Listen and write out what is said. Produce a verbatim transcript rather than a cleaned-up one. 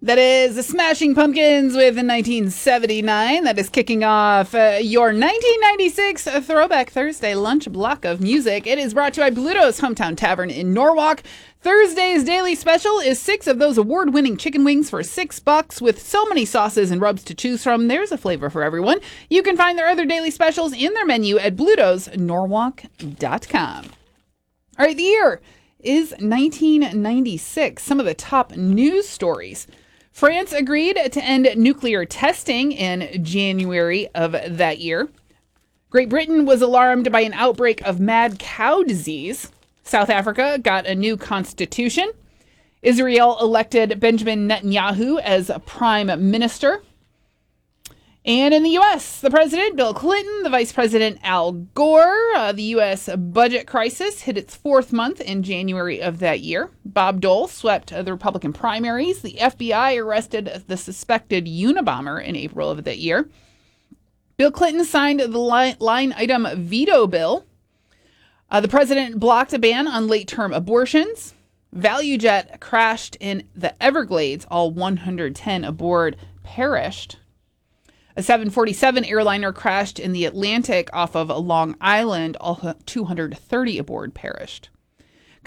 That is the Smashing Pumpkins with nineteen seventy-nine. That is kicking off uh, your nineteen ninety-six Throwback Thursday lunch block of music. It is brought to you by Bluto's Hometown Tavern in Norwalk. Thursday's daily special is six of those award-winning chicken wings for six bucks with so many sauces and rubs to choose from. There's a flavor for everyone. You can find their other daily specials in their menu at blutos norwalk dot com. All right, the year is nineteen ninety-six. Some of the top news stories. France agreed to end nuclear testing in January of that year. Great Britain was alarmed by an outbreak of mad cow disease. South Africa got a new constitution. Israel elected Benjamin Netanyahu as prime minister. And in the U S, the president, Bill Clinton, the vice president, Al Gore. Uh, the U S budget crisis hit its fourth month in January of that year. Bob Dole swept uh, the Republican primaries. The F B I arrested the suspected Unabomber in April of that year. Bill Clinton signed the line, line item veto bill. Uh, the president blocked a ban on late-term abortions. ValueJet crashed in the Everglades. All one hundred ten aboard perished. A seven forty-seven airliner crashed in the Atlantic off of Long Island. All two hundred thirty aboard perished.